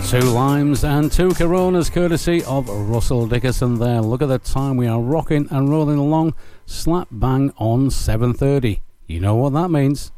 Two limes and two Coronas, courtesy of Russell Dickerson there. Look at the time, we are rocking and rolling along, slap bang on 7:30. You know what that means.